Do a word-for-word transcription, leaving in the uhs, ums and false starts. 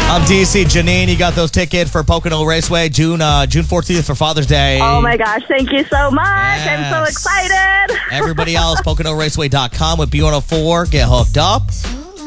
I'm D C. Janine, you got those tickets for Pocono Raceway, June uh, June fourteenth for Father's Day. Oh, my gosh. Thank you so much. Yes. I'm so excited. Everybody else, Pocono Raceway dot com with B one oh four. Get hooked up.